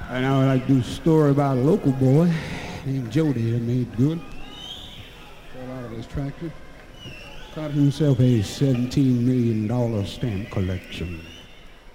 And I would like to do a story about a local boy named Jody that made good. Fell out of his tractor. Caught himself a $17 million stamp collection.